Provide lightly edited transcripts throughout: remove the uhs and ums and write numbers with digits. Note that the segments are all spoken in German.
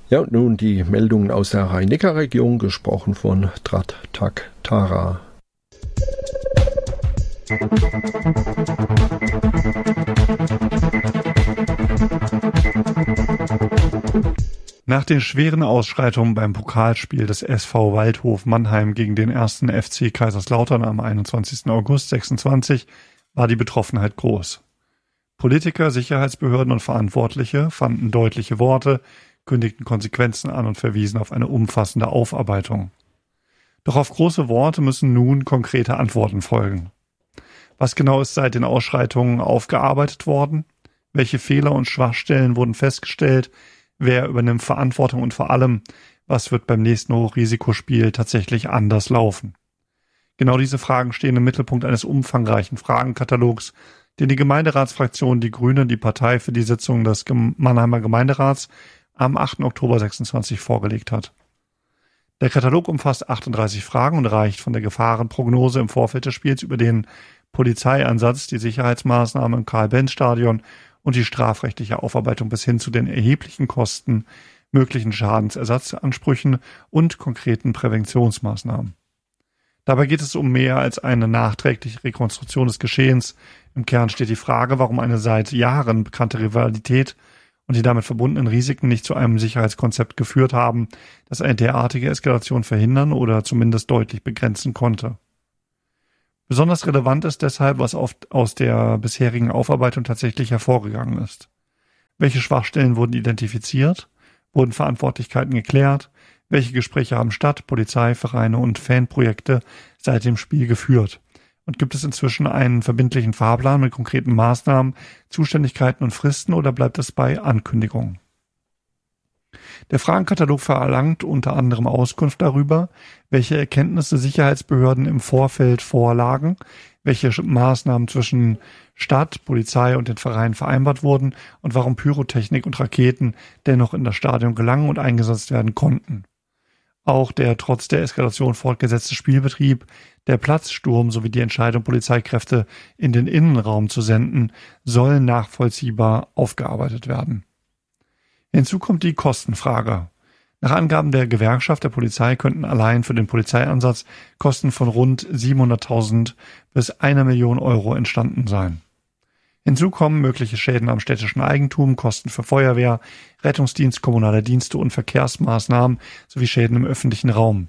Ja, und nun die Meldungen aus der Rhein-Neckar-Region, gesprochen von Trat-Tak Tara. Nach den schweren Ausschreitungen beim Pokalspiel des SV Waldhof Mannheim gegen den 1. FC Kaiserslautern am 21. August 26 war die Betroffenheit groß. Politiker, Sicherheitsbehörden und Verantwortliche fanden deutliche Worte, kündigten Konsequenzen an und verwiesen auf eine umfassende Aufarbeitung. Doch auf große Worte müssen nun konkrete Antworten folgen. Was genau ist seit den Ausschreitungen aufgearbeitet worden? Welche Fehler und Schwachstellen wurden festgestellt? Wer übernimmt Verantwortung und vor allem, was wird beim nächsten Hochrisikospiel tatsächlich anders laufen? Genau diese Fragen stehen im Mittelpunkt eines umfangreichen Fragenkatalogs, den die Gemeinderatsfraktion Die Grünen, die Partei für die Sitzung des Mannheimer Gemeinderats, am 8. Oktober 26 vorgelegt hat. Der Katalog umfasst 38 Fragen und reicht von der Gefahrenprognose im Vorfeld des Spiels über den Polizeieinsatz, die Sicherheitsmaßnahmen im Karl-Benz-Stadion und die strafrechtliche Aufarbeitung bis hin zu den erheblichen Kosten, möglichen Schadensersatzansprüchen und konkreten Präventionsmaßnahmen. Dabei geht es um mehr als eine nachträgliche Rekonstruktion des Geschehens. Im Kern steht die Frage, warum eine seit Jahren bekannte Rivalität und die damit verbundenen Risiken nicht zu einem Sicherheitskonzept geführt haben, das eine derartige Eskalation verhindern oder zumindest deutlich begrenzen konnte. Besonders relevant ist deshalb, was oft aus der bisherigen Aufarbeitung tatsächlich hervorgegangen ist. Welche Schwachstellen wurden identifiziert? Wurden Verantwortlichkeiten geklärt? Welche Gespräche haben Stadt, Polizei, Vereine und Fanprojekte seit dem Spiel geführt? Und gibt es inzwischen einen verbindlichen Fahrplan mit konkreten Maßnahmen, Zuständigkeiten und Fristen oder bleibt es bei Ankündigungen? Der Fragenkatalog verlangt unter anderem Auskunft darüber, welche Erkenntnisse Sicherheitsbehörden im Vorfeld vorlagen, welche Maßnahmen zwischen Stadt, Polizei und den Vereinen vereinbart wurden und warum Pyrotechnik und Raketen dennoch in das Stadion gelangen und eingesetzt werden konnten. Auch der trotz der Eskalation fortgesetzte Spielbetrieb, der Platzsturm sowie die Entscheidung, Polizeikräfte in den Innenraum zu senden, sollen nachvollziehbar aufgearbeitet werden. Hinzu kommt die Kostenfrage. Nach Angaben der Gewerkschaft der Polizei könnten allein für den Polizeieinsatz Kosten von rund 700.000 bis 1 Million Euro entstanden sein. Hinzu kommen mögliche Schäden am städtischen Eigentum, Kosten für Feuerwehr, Rettungsdienst, kommunale Dienste und Verkehrsmaßnahmen sowie Schäden im öffentlichen Raum.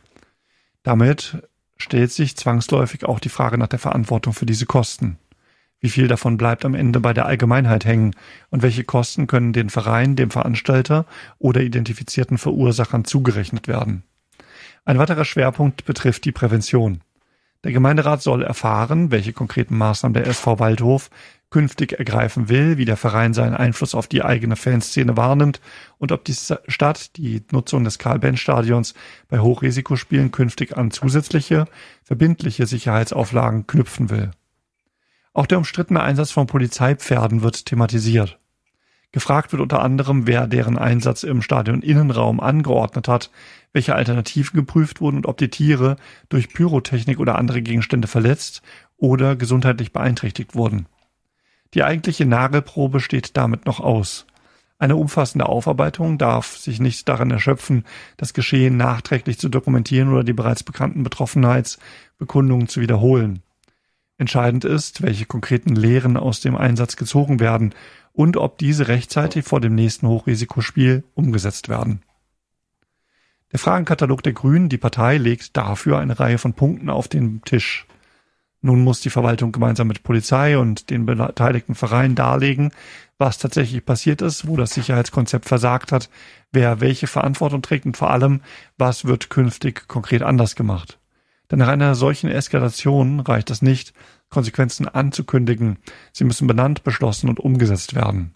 Damit stellt sich zwangsläufig auch die Frage nach der Verantwortung für diese Kosten. Wie viel davon bleibt am Ende bei der Allgemeinheit hängen und welche Kosten können den Verein, dem Veranstalter oder identifizierten Verursachern zugerechnet werden? Ein weiterer Schwerpunkt betrifft die Prävention. Der Gemeinderat soll erfahren, welche konkreten Maßnahmen der SV Waldhof künftig ergreifen will, wie der Verein seinen Einfluss auf die eigene Fanszene wahrnimmt und ob die Stadt die Nutzung des Karl-Benz-Stadions bei Hochrisikospielen künftig an zusätzliche, verbindliche Sicherheitsauflagen knüpfen will. Auch der umstrittene Einsatz von Polizeipferden wird thematisiert. Gefragt wird unter anderem, wer deren Einsatz im Stadion-Innenraum angeordnet hat, welche Alternativen geprüft wurden und ob die Tiere durch Pyrotechnik oder andere Gegenstände verletzt oder gesundheitlich beeinträchtigt wurden. Die eigentliche Nagelprobe steht damit noch aus. Eine umfassende Aufarbeitung darf sich nicht darin erschöpfen, das Geschehen nachträglich zu dokumentieren oder die bereits bekannten Betroffenheitsbekundungen zu wiederholen. Entscheidend ist, welche konkreten Lehren aus dem Einsatz gezogen werden und ob diese rechtzeitig vor dem nächsten Hochrisikospiel umgesetzt werden. Der Fragenkatalog der Grünen, die Partei, legt dafür eine Reihe von Punkten auf den Tisch. Nun muss die Verwaltung gemeinsam mit Polizei und den beteiligten Vereinen darlegen, was tatsächlich passiert ist, wo das Sicherheitskonzept versagt hat, wer welche Verantwortung trägt und vor allem, was wird künftig konkret anders gemacht. Denn nach einer solchen Eskalation reicht es nicht, Konsequenzen anzukündigen. Sie müssen benannt, beschlossen und umgesetzt werden.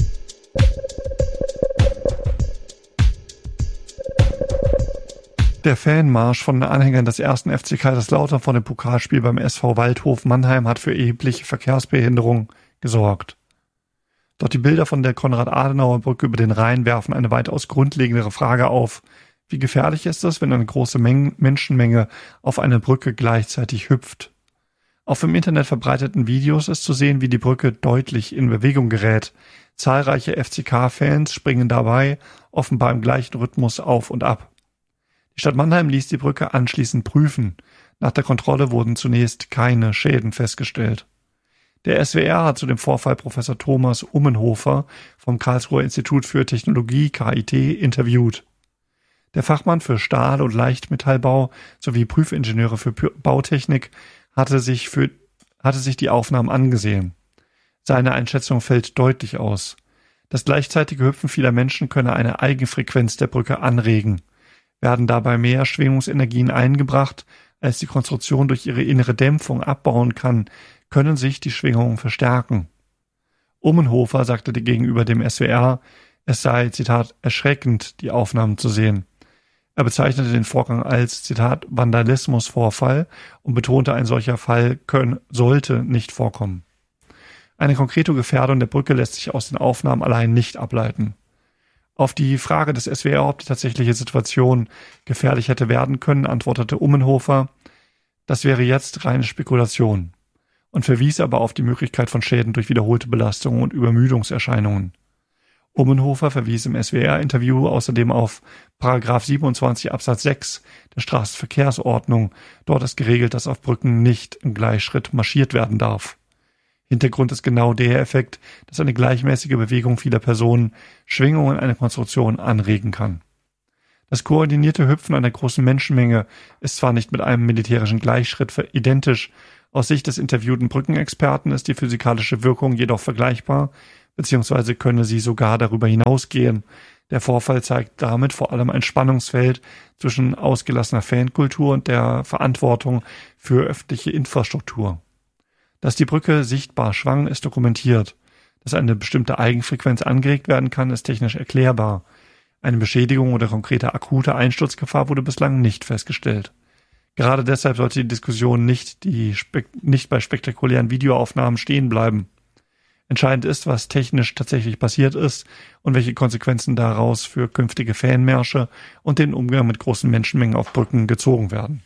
Der Fanmarsch von den Anhängern des 1. FC Kaiserslautern vor dem Pokalspiel beim SV Waldhof Mannheim hat für erhebliche Verkehrsbehinderung gesorgt. Doch die Bilder von der Konrad-Adenauer-Brücke über den Rhein werfen eine weitaus grundlegendere Frage auf. Wie gefährlich ist es, wenn eine große Menschenmenge auf eine Brücke gleichzeitig hüpft? Auf im Internet verbreiteten Videos ist zu sehen, wie die Brücke deutlich in Bewegung gerät. Zahlreiche FCK-Fans springen dabei offenbar im gleichen Rhythmus auf und ab. Die Stadt Mannheim ließ die Brücke anschließend prüfen. Nach der Kontrolle wurden zunächst keine Schäden festgestellt. Der SWR hat zu dem Vorfall Professor Thomas Ummenhofer vom Karlsruher Institut für Technologie KIT interviewt. Der Fachmann für Stahl- und Leichtmetallbau sowie Prüfingenieure für Bautechnik hatte sich die Aufnahmen angesehen. Seine Einschätzung fällt deutlich aus. Das gleichzeitige Hüpfen vieler Menschen könne eine Eigenfrequenz der Brücke anregen. Werden dabei mehr Schwingungsenergien eingebracht, als die Konstruktion durch ihre innere Dämpfung abbauen kann, können sich die Schwingungen verstärken. Ummenhofer sagte gegenüber dem SWR, es sei, Zitat, erschreckend, die Aufnahmen zu sehen. Er bezeichnete den Vorgang als, Zitat, Vandalismusvorfall und betonte, ein solcher Fall sollte nicht vorkommen. Eine konkrete Gefährdung der Brücke lässt sich aus den Aufnahmen allein nicht ableiten. Auf die Frage des SWR, ob die tatsächliche Situation gefährlich hätte werden können, antwortete Ummenhofer, das wäre jetzt reine Spekulation, und verwies aber auf die Möglichkeit von Schäden durch wiederholte Belastungen und Übermüdungserscheinungen. Ummenhofer verwies im SWR-Interview außerdem auf § 27 Absatz 6 der Straßenverkehrsordnung. Dort ist geregelt, dass auf Brücken nicht im Gleichschritt marschiert werden darf. Hintergrund ist genau der Effekt, dass eine gleichmäßige Bewegung vieler Personen Schwingungen einer Konstruktion anregen kann. Das koordinierte Hüpfen einer großen Menschenmenge ist zwar nicht mit einem militärischen Gleichschritt identisch, aus Sicht des interviewten Brückenexperten ist die physikalische Wirkung jedoch vergleichbar, beziehungsweise könne sie sogar darüber hinausgehen. Der Vorfall zeigt damit vor allem ein Spannungsfeld zwischen ausgelassener Fankultur und der Verantwortung für öffentliche Infrastruktur. Dass die Brücke sichtbar schwang, ist dokumentiert. Dass eine bestimmte Eigenfrequenz angeregt werden kann, ist technisch erklärbar. Eine Beschädigung oder konkrete akute Einsturzgefahr wurde bislang nicht festgestellt. Gerade deshalb sollte die Diskussion nicht bei spektakulären Videoaufnahmen stehen bleiben. Entscheidend ist, was technisch tatsächlich passiert ist und welche Konsequenzen daraus für künftige Fanmärsche und den Umgang mit großen Menschenmengen auf Brücken gezogen werden.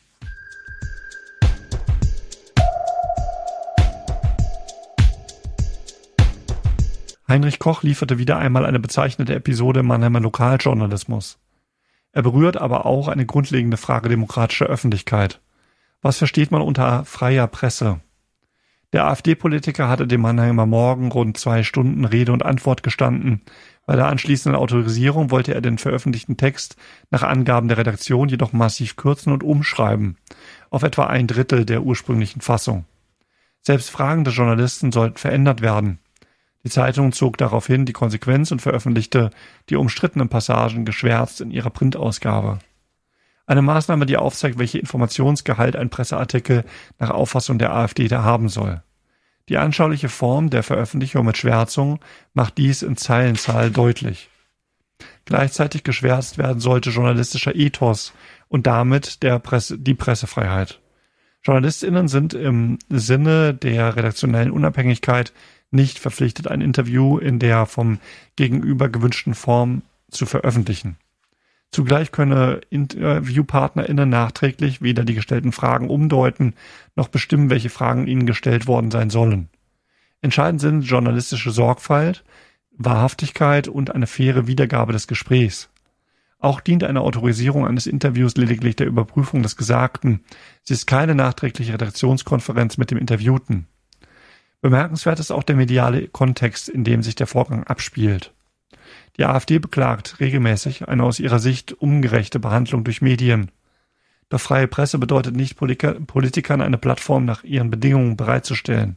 Heinrich Koch lieferte wieder einmal eine bezeichnete Episode im Mannheimer Lokaljournalismus. Er berührt aber auch eine grundlegende Frage demokratischer Öffentlichkeit. Was versteht man unter freier Presse? Der AfD-Politiker hatte dem Mannheimer Morgen rund 2 Stunden Rede und Antwort gestanden. Bei der anschließenden Autorisierung wollte er den veröffentlichten Text nach Angaben der Redaktion jedoch massiv kürzen und umschreiben, auf etwa 1/3 der ursprünglichen Fassung. Selbst fragende Journalisten sollten verändert werden. Die Zeitung zog daraufhin die Konsequenz und veröffentlichte die umstrittenen Passagen geschwärzt in ihrer Printausgabe. Eine Maßnahme, die aufzeigt, welche Informationsgehalt ein Presseartikel nach Auffassung der AfD da haben soll. Die anschauliche Form der Veröffentlichung mit Schwärzung macht dies in Zeilenzahl deutlich. Gleichzeitig geschwärzt werden sollte journalistischer Ethos und damit die Pressefreiheit. JournalistInnen sind im Sinne der redaktionellen Unabhängigkeit nicht verpflichtet, ein Interview in der vom Gegenüber gewünschten Form zu veröffentlichen. Zugleich könne InterviewpartnerInnen nachträglich weder die gestellten Fragen umdeuten, noch bestimmen, welche Fragen ihnen gestellt worden sein sollen. Entscheidend sind journalistische Sorgfalt, Wahrhaftigkeit und eine faire Wiedergabe des Gesprächs. Auch dient eine Autorisierung eines Interviews lediglich der Überprüfung des Gesagten. Sie ist keine nachträgliche Redaktionskonferenz mit dem Interviewten. Bemerkenswert ist auch der mediale Kontext, in dem sich der Vorgang abspielt. Die AfD beklagt regelmäßig eine aus ihrer Sicht ungerechte Behandlung durch Medien. Doch freie Presse bedeutet nicht, Politikern eine Plattform nach ihren Bedingungen bereitzustellen.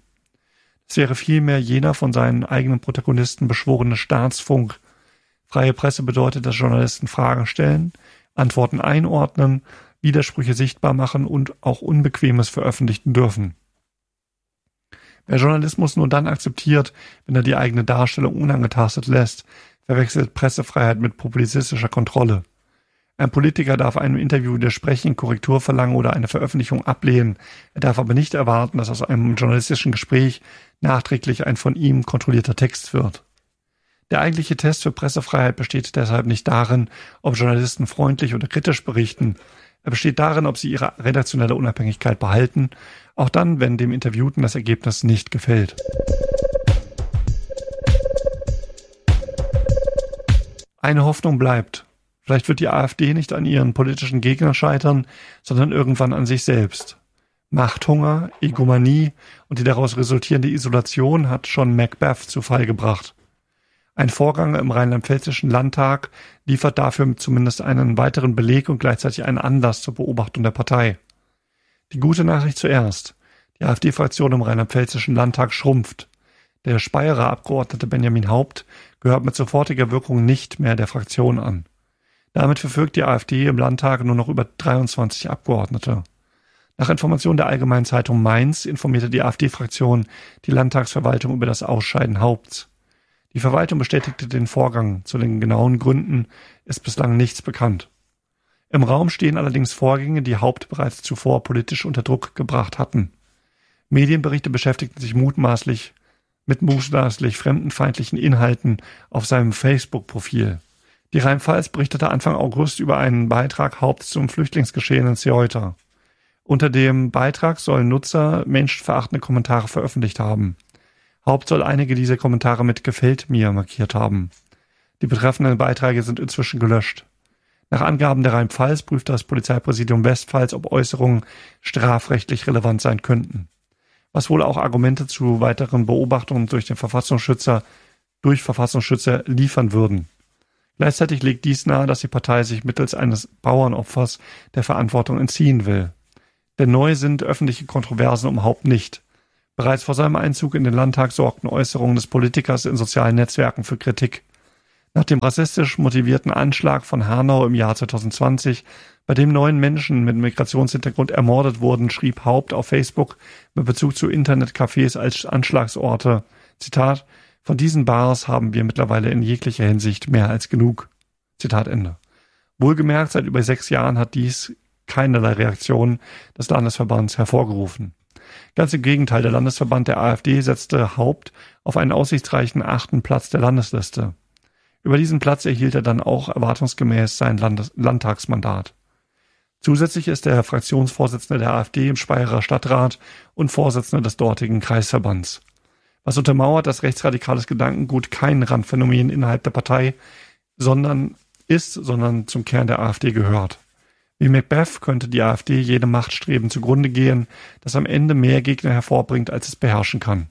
Es wäre vielmehr jener von seinen eigenen Protagonisten beschworene Staatsfunk. Freie Presse bedeutet, dass Journalisten Fragen stellen, Antworten einordnen, Widersprüche sichtbar machen und auch Unbequemes veröffentlichen dürfen. Wer Journalismus nur dann akzeptiert, wenn er die eigene Darstellung unangetastet lässt, verwechselt Pressefreiheit mit publizistischer Kontrolle. Ein Politiker darf einem Interview widersprechen, Korrektur verlangen oder eine Veröffentlichung ablehnen. Er darf aber nicht erwarten, dass aus einem journalistischen Gespräch nachträglich ein von ihm kontrollierter Text wird. Der eigentliche Test für Pressefreiheit besteht deshalb nicht darin, ob Journalisten freundlich oder kritisch berichten. Er besteht darin, ob sie ihre redaktionelle Unabhängigkeit behalten, auch dann, wenn dem Interviewten das Ergebnis nicht gefällt. Eine Hoffnung bleibt. Vielleicht wird die AfD nicht an ihren politischen Gegnern scheitern, sondern irgendwann an sich selbst. Machthunger, Egomanie und die daraus resultierende Isolation hat schon Macbeth zu Fall gebracht. Ein Vorgang im rheinland-pfälzischen Landtag liefert dafür zumindest einen weiteren Beleg und gleichzeitig einen Anlass zur Beobachtung der Partei. Die gute Nachricht zuerst. Die AfD-Fraktion im rheinland-pfälzischen Landtag schrumpft. Der Speyerer Abgeordnete Benjamin Haupt gehört mit sofortiger Wirkung nicht mehr der Fraktion an. Damit verfügt die AfD im Landtag nur noch über 23 Abgeordnete. Nach Informationen der Allgemeinen Zeitung Mainz informierte die AfD-Fraktion die Landtagsverwaltung über das Ausscheiden Haupts. Die Verwaltung bestätigte den Vorgang. Zu den genauen Gründen ist bislang nichts bekannt. Im Raum stehen allerdings Vorgänge, die Haupt bereits zuvor politisch unter Druck gebracht hatten. Medienberichte beschäftigten sich mutmaßlich fremdenfeindlichen Inhalten auf seinem Facebook-Profil. Die Rheinpfalz berichtete Anfang August über einen Beitrag Haupts zum Flüchtlingsgeschehen in Ceuta. Unter dem Beitrag sollen Nutzer menschenverachtende Kommentare veröffentlicht haben. Haupt soll einige dieser Kommentare mit "Gefällt mir" markiert haben. Die betreffenden Beiträge sind inzwischen gelöscht. Nach Angaben der Rheinpfalz prüft das Polizeipräsidium Westpfalz, ob Äußerungen strafrechtlich relevant sein könnten. Was wohl auch Argumente zu weiteren Beobachtungen durch Verfassungsschützer liefern würden. Gleichzeitig legt dies nahe, dass die Partei sich mittels eines Bauernopfers der Verantwortung entziehen will. Denn neu sind öffentliche Kontroversen um Haupt nicht. Bereits vor seinem Einzug in den Landtag sorgten Äußerungen des Politikers in sozialen Netzwerken für Kritik. Nach dem rassistisch motivierten Anschlag von Hanau im Jahr 2020, bei dem 9 Menschen mit Migrationshintergrund ermordet wurden, schrieb Haupt auf Facebook mit Bezug zu Internetcafés als Anschlagsorte, Zitat, "Von diesen Bars haben wir mittlerweile in jeglicher Hinsicht mehr als genug." Zitat Ende. Wohlgemerkt, seit über 6 Jahren hat dies keinerlei Reaktion des Landesverbands hervorgerufen. Ganz im Gegenteil, der Landesverband der AfD setzte Haupt auf einen aussichtsreichen 8. Platz der Landesliste. Über diesen Platz erhielt er dann auch erwartungsgemäß sein Landtagsmandat. Zusätzlich ist er Fraktionsvorsitzender der AfD im Speyerer Stadtrat und Vorsitzender des dortigen Kreisverbands. Was untermauert, dass rechtsradikales Gedankengut kein Randphänomen innerhalb der Partei, sondern zum Kern der AfD gehört. Wie Macbeth könnte die AfD jedem Machtstreben zugrunde gehen, das am Ende mehr Gegner hervorbringt, als es beherrschen kann.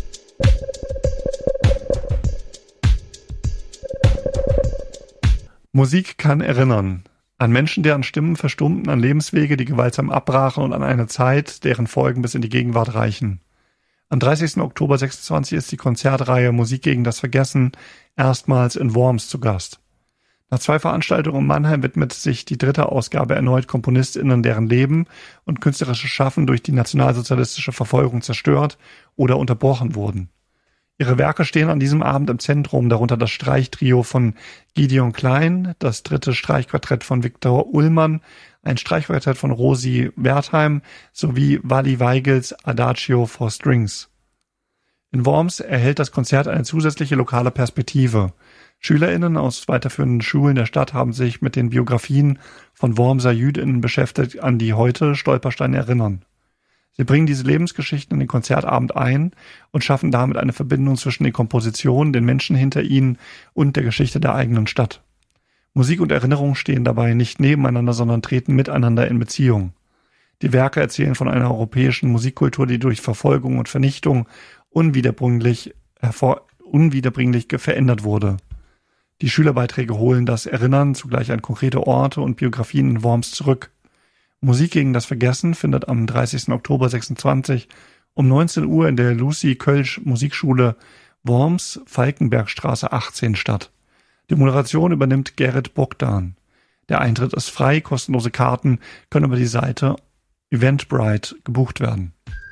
Musik kann erinnern. An Menschen, deren Stimmen verstummten, an Lebenswege, die gewaltsam abbrachen und an eine Zeit, deren Folgen bis in die Gegenwart reichen. Am 30. Oktober 26 ist die Konzertreihe Musik gegen das Vergessen erstmals in Worms zu Gast. Nach 2 Veranstaltungen in Mannheim widmet sich die 3. Ausgabe erneut KomponistInnen, deren Leben und künstlerisches Schaffen durch die nationalsozialistische Verfolgung zerstört oder unterbrochen wurden. Ihre Werke stehen an diesem Abend im Zentrum, darunter das Streichtrio von Gideon Klein, das 3. Streichquartett von Viktor Ullmann, ein Streichquartett von Rosi Wertheim sowie Wally Weigels Adagio for Strings. In Worms erhält das Konzert eine zusätzliche lokale Perspektive. SchülerInnen aus weiterführenden Schulen der Stadt haben sich mit den Biografien von Wormser JüdInnen beschäftigt, an die heute Stolpersteine erinnern. Sie bringen diese Lebensgeschichten in den Konzertabend ein und schaffen damit eine Verbindung zwischen den Kompositionen, den Menschen hinter ihnen und der Geschichte der eigenen Stadt. Musik und Erinnerung stehen dabei nicht nebeneinander, sondern treten miteinander in Beziehung. Die Werke erzählen von einer europäischen Musikkultur, die durch Verfolgung und Vernichtung unwiederbringlich verändert wurde. Die Schülerbeiträge holen das Erinnern zugleich an konkrete Orte und Biografien in Worms zurück. Musik gegen das Vergessen findet am 30. Oktober 26 um 19 Uhr in der Lucy Kölsch Musikschule Worms, Falkenbergstraße 18 statt. Die Moderation übernimmt Gerrit Bogdan. Der Eintritt ist frei, kostenlose Karten können über die Seite Eventbrite gebucht werden.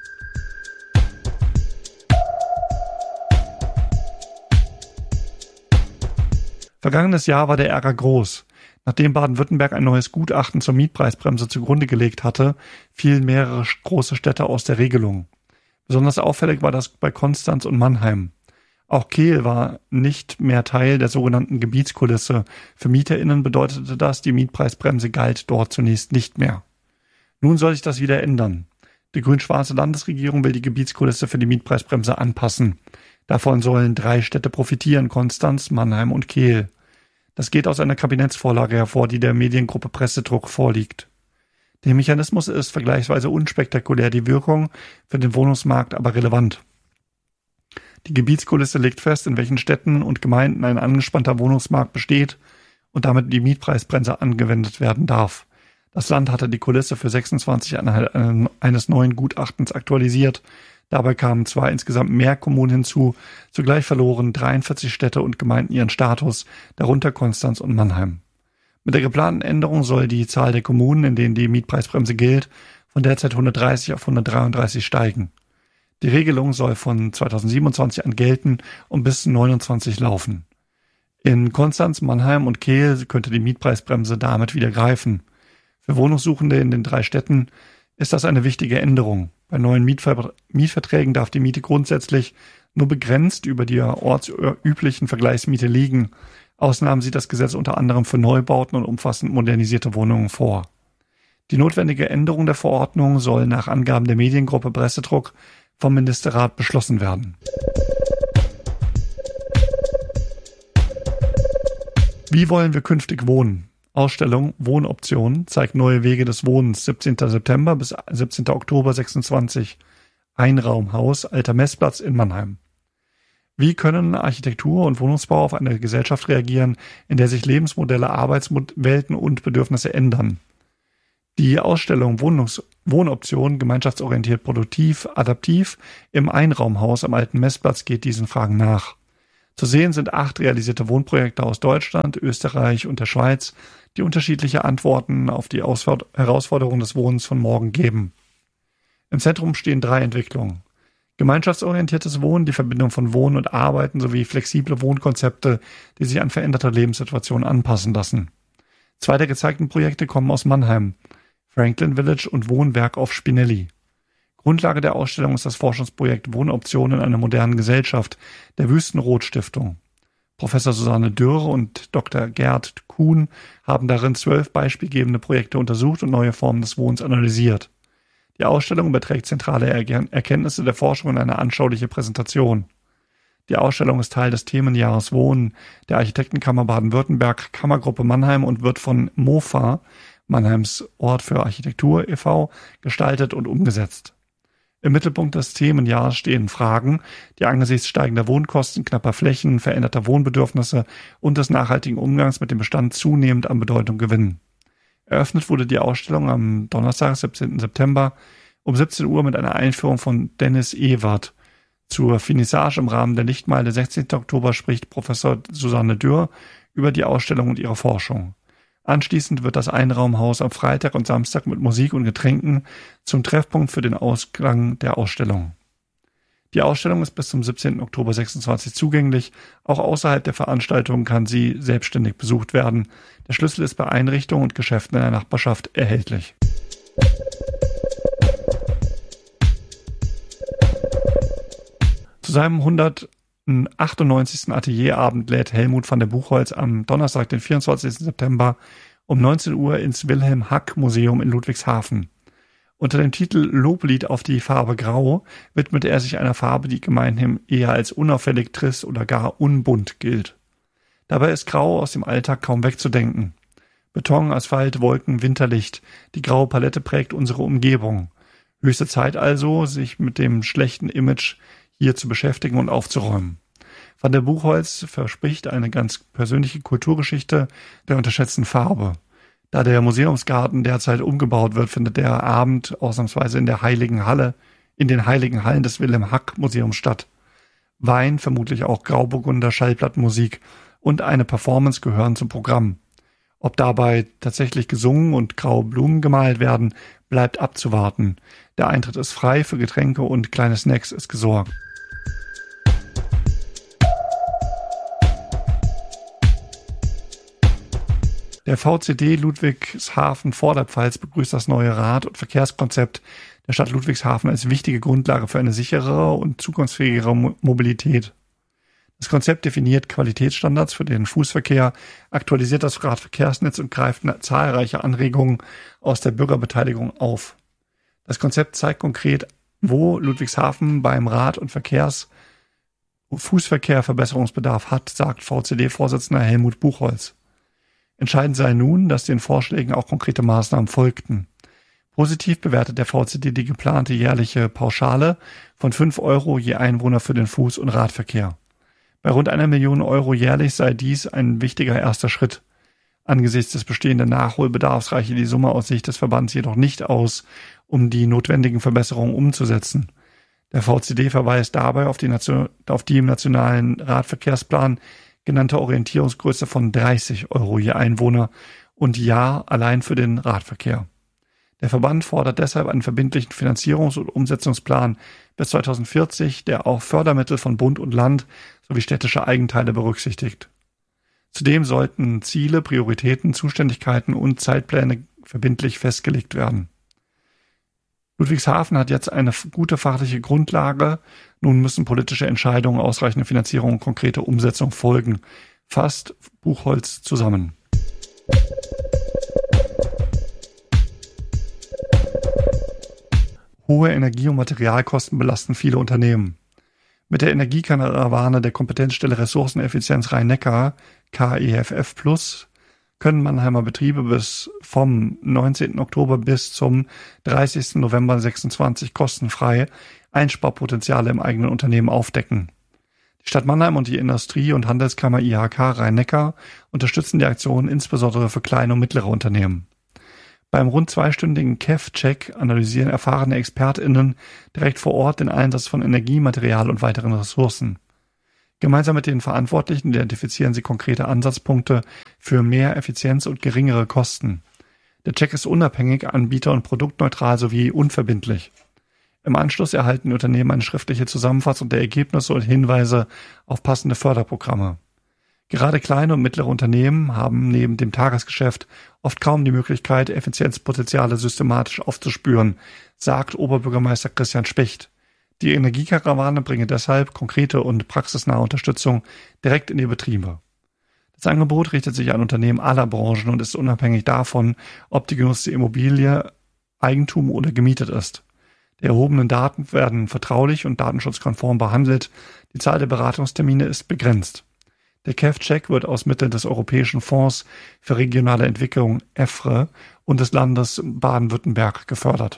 Vergangenes Jahr war der Ärger groß. Nachdem Baden-Württemberg ein neues Gutachten zur Mietpreisbremse zugrunde gelegt hatte, fielen mehrere große Städte aus der Regelung. Besonders auffällig war das bei Konstanz und Mannheim. Auch Kehl war nicht mehr Teil der sogenannten Gebietskulisse. Für MieterInnen bedeutete das, die Mietpreisbremse galt dort zunächst nicht mehr. Nun soll sich das wieder ändern. Die grün-schwarze Landesregierung will die Gebietskulisse für die Mietpreisbremse anpassen. Davon sollen 3 Städte profitieren: Konstanz, Mannheim und Kehl. Das geht aus einer Kabinettsvorlage hervor, die der Mediengruppe Pressedruck vorliegt. Der Mechanismus ist vergleichsweise unspektakulär, die Wirkung für den Wohnungsmarkt aber relevant. Die Gebietskulisse legt fest, in welchen Städten und Gemeinden ein angespannter Wohnungsmarkt besteht und damit die Mietpreisbremse angewendet werden darf. Das Land hatte die Kulisse für 26 anhand eines neuen Gutachtens aktualisiert. Dabei kamen 2 insgesamt mehr Kommunen hinzu. Zugleich verloren 43 Städte und Gemeinden ihren Status, darunter Konstanz und Mannheim. Mit der geplanten Änderung soll die Zahl der Kommunen, in denen die Mietpreisbremse gilt, von derzeit 130 auf 133 steigen. Die Regelung soll von 2027 an gelten und bis 2029 laufen. In Konstanz, Mannheim und Kehl könnte die Mietpreisbremse damit wieder greifen. Für Wohnungssuchende in den 3 Städten ist das eine wichtige Änderung. Bei neuen Mietverträgen darf die Miete grundsätzlich nur begrenzt über der ortsüblichen Vergleichsmiete liegen. Ausnahmen sieht das Gesetz unter anderem für Neubauten und umfassend modernisierte Wohnungen vor. Die notwendige Änderung der Verordnung soll nach Angaben der Mediengruppe Pressedruck vom Ministerrat beschlossen werden. Wie wollen wir künftig wohnen? Ausstellung Wohnoptionen zeigt neue Wege des Wohnens, 17. September bis 17. Oktober 26. Einraumhaus, Alter Messplatz in Mannheim. Wie können Architektur und Wohnungsbau auf eine Gesellschaft reagieren, in der sich Lebensmodelle, Arbeitswelten und Bedürfnisse ändern? Die Ausstellung Wohnoptionen, gemeinschaftsorientiert, produktiv, adaptiv im Einraumhaus am Alten Messplatz geht diesen Fragen nach. Zu sehen sind 8 realisierte Wohnprojekte aus Deutschland, Österreich und der Schweiz, die unterschiedliche Antworten auf die Herausforderungen des Wohnens von morgen geben. Im Zentrum stehen 3 Entwicklungen. Gemeinschaftsorientiertes Wohnen, die Verbindung von Wohnen und Arbeiten sowie flexible Wohnkonzepte, die sich an veränderte Lebenssituationen anpassen lassen. 2 der gezeigten Projekte kommen aus Mannheim, Franklin Village und Wohnwerk auf Spinelli. Grundlage der Ausstellung ist das Forschungsprojekt Wohnoptionen in einer modernen Gesellschaft der Wüstenrot-Stiftung. Professor Susanne Dürr und Dr. Gerd Kuhn haben darin 12 beispielgebende Projekte untersucht und neue Formen des Wohnens analysiert. Die Ausstellung überträgt zentrale Erkenntnisse der Forschung in eine anschauliche Präsentation. Die Ausstellung ist Teil des Themenjahres Wohnen der Architektenkammer Baden-Württemberg, Kammergruppe Mannheim und wird von MOFA, Mannheims Ort für Architektur e.V., gestaltet und umgesetzt. Im Mittelpunkt des Themenjahres stehen Fragen, die angesichts steigender Wohnkosten, knapper Flächen, veränderter Wohnbedürfnisse und des nachhaltigen Umgangs mit dem Bestand zunehmend an Bedeutung gewinnen. Eröffnet wurde die Ausstellung am Donnerstag, 17. September um 17 Uhr mit einer Einführung von Dennis Ewert. Zur Finissage im Rahmen der Lichtmeile 16. Oktober spricht Professor Susanne Dürr über die Ausstellung und ihre Forschung. Anschließend wird das Einraumhaus am Freitag und Samstag mit Musik und Getränken zum Treffpunkt für den Ausklang der Ausstellung. Die Ausstellung ist bis zum 17. Oktober 26 zugänglich. Auch außerhalb der Veranstaltung kann sie selbstständig besucht werden. Der Schlüssel ist bei Einrichtungen und Geschäften in der Nachbarschaft erhältlich. Zu seinem 198. Atelierabend lädt Helmut van der Buchholz am Donnerstag, den 24. September um 19 Uhr ins Wilhelm Hack Museum in Ludwigshafen. Unter dem Titel Loblied auf die Farbe Grau widmet er sich einer Farbe, die gemeinhin eher als unauffällig, trist oder gar unbunt gilt. Dabei ist Grau aus dem Alltag kaum wegzudenken. Beton, Asphalt, Wolken, Winterlicht, die graue Palette prägt unsere Umgebung. Höchste Zeit also, sich mit dem schlechten Image hier zu beschäftigen und aufzuräumen. Van der Buchholz verspricht eine ganz persönliche Kulturgeschichte der unterschätzten Farbe. Da der Museumsgarten derzeit umgebaut wird, findet der Abend ausnahmsweise in den heiligen Hallen des Wilhelm Hack Museums statt. Wein, vermutlich auch Grauburgunder, Schallplattenmusik und eine Performance gehören zum Programm. Ob dabei tatsächlich gesungen und graue Blumen gemalt werden, bleibt abzuwarten. Der Eintritt ist frei, für Getränke und kleine Snacks ist gesorgt. Der VCD Ludwigshafen Vorderpfalz begrüßt das neue Rad- und Verkehrskonzept der Stadt Ludwigshafen als wichtige Grundlage für eine sicherere und zukunftsfähigere Mobilität. Das Konzept definiert Qualitätsstandards für den Fußverkehr, aktualisiert das Radverkehrsnetz und greift zahlreiche Anregungen aus der Bürgerbeteiligung auf. Das Konzept zeigt konkret, wo Ludwigshafen beim Rad- und Fußverkehr Verbesserungsbedarf hat, sagt VCD-Vorsitzender Helmut Buchholz. Entscheidend sei nun, dass den Vorschlägen auch konkrete Maßnahmen folgten. Positiv bewertet der VCD die geplante jährliche Pauschale von 5 Euro je Einwohner für den Fuß- und Radverkehr. Bei rund 1 Million Euro jährlich sei dies ein wichtiger erster Schritt. Angesichts des bestehenden Nachholbedarfs reiche die Summe aus Sicht des Verbands jedoch nicht aus, um die notwendigen Verbesserungen umzusetzen. Der VCD verweist dabei auf die im nationalen Radverkehrsplan genannte Orientierungsgröße von 30 Euro je Einwohner und Jahr allein für den Radverkehr. Der Verband fordert deshalb einen verbindlichen Finanzierungs- und Umsetzungsplan bis 2040, der auch Fördermittel von Bund und Land sowie städtische Eigenteile berücksichtigt. Zudem sollten Ziele, Prioritäten, Zuständigkeiten und Zeitpläne verbindlich festgelegt werden. Ludwigshafen hat jetzt eine gute fachliche Grundlage. Nun müssen politische Entscheidungen, ausreichende Finanzierung und konkrete Umsetzung folgen. Fasst Buchholz zusammen. Hohe Energie- und Materialkosten belasten viele Unternehmen. Mit der Energiekarawane der Kompetenzstelle Ressourceneffizienz Rhein-Neckar, KEFF Plus, können Mannheimer Betriebe vom 19. Oktober bis zum 30. November 2026 kostenfrei Einsparpotenziale im eigenen Unternehmen aufdecken. Die Stadt Mannheim und die Industrie- und Handelskammer IHK Rhein-Neckar unterstützen die Aktion insbesondere für kleine und mittlere Unternehmen. Beim rund 2-stündigen KEF-Check analysieren erfahrene ExpertInnen direkt vor Ort den Einsatz von Energie, Material und weiteren Ressourcen. Gemeinsam mit den Verantwortlichen identifizieren sie konkrete Ansatzpunkte für mehr Effizienz und geringere Kosten. Der Check ist unabhängig, anbieter- und produktneutral sowie unverbindlich. Im Anschluss erhalten die Unternehmen eine schriftliche Zusammenfassung der Ergebnisse und Hinweise auf passende Förderprogramme. Gerade kleine und mittlere Unternehmen haben neben dem Tagesgeschäft oft kaum die Möglichkeit, Effizienzpotenziale systematisch aufzuspüren, sagt Oberbürgermeister Christian Specht. Die Energiekarawane bringe deshalb konkrete und praxisnahe Unterstützung direkt in die Betriebe. Das Angebot richtet sich an Unternehmen aller Branchen und ist unabhängig davon, ob die genutzte Immobilie Eigentum oder gemietet ist. Die erhobenen Daten werden vertraulich und datenschutzkonform behandelt. Die Zahl der Beratungstermine ist begrenzt. Der KEF-Check wird aus Mitteln des Europäischen Fonds für regionale Entwicklung EFRE und des Landes Baden-Württemberg gefördert.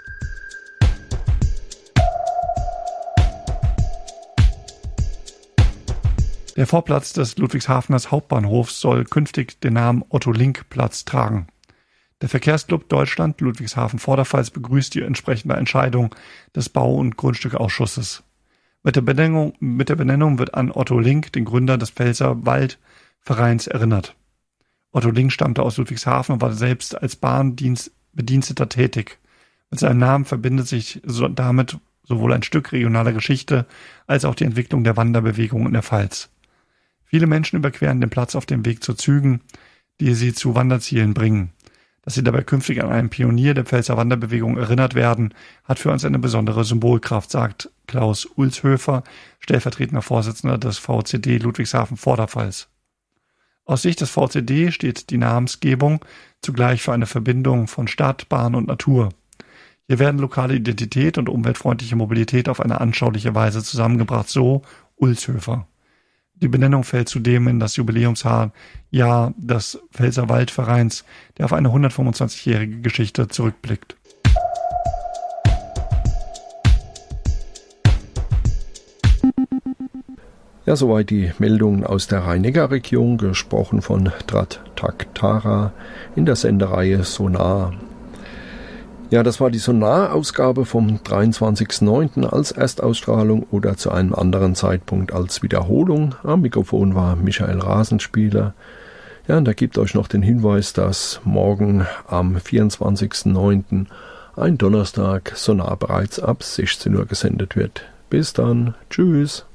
Der Vorplatz des Ludwigshafeners Hauptbahnhofs soll künftig den Namen Otto-Link-Platz tragen. Der Verkehrsclub Deutschland Ludwigshafen-Vorderpfalz begrüßt die entsprechende Entscheidung des Bau- und Grundstückausschusses. Mit der Benennung wird an Otto Link, den Gründer des Pfälzer Waldvereins, erinnert. Otto Link stammte aus Ludwigshafen und war selbst als Bahnbediensteter tätig. Mit seinem Namen verbindet sich damit sowohl ein Stück regionaler Geschichte als auch die Entwicklung der Wanderbewegung in der Pfalz. Viele Menschen überqueren den Platz auf dem Weg zu Zügen, die sie zu Wanderzielen bringen. Dass sie dabei künftig an einen Pionier der Pfälzer Wanderbewegung erinnert werden, hat für uns eine besondere Symbolkraft, sagt Klaus Ulshöfer, stellvertretender Vorsitzender des VCD Ludwigshafen-Vorderpfalz. Aus Sicht des VCD steht die Namensgebung zugleich für eine Verbindung von Stadt, Bahn und Natur. Hier werden lokale Identität und umweltfreundliche Mobilität auf eine anschauliche Weise zusammengebracht, so Ulshöfer. Die Benennung fällt zudem in das Jubiläumsjahr des Pfälzer Waldvereins, der auf eine 125-jährige Geschichte zurückblickt. Ja, soweit die Meldungen aus der Rhein-Neckar-Region, gesprochen von Trat-Tak Tara in der Sendereihe Sonar. Ja, das war die Sonar-Ausgabe vom 23.09. als Erstausstrahlung oder zu einem anderen Zeitpunkt als Wiederholung. Am Mikrofon war Michael Rasenspieler. Ja, und da gibt euch noch den Hinweis, dass morgen am 24.09. ein Donnerstag Sonar bereits ab 16 Uhr gesendet wird. Bis dann. Tschüss.